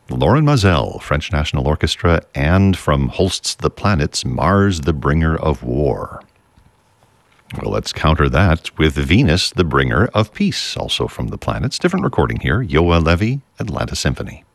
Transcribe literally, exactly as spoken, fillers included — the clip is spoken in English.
Lauren Mazel, French National Orchestra, and from Holst's The Planets, Mars, the Bringer of War. Well, let's counter that with Venus, the Bringer of Peace, also from The Planets. Different recording here, Yoa Levy, Atlanta Symphony.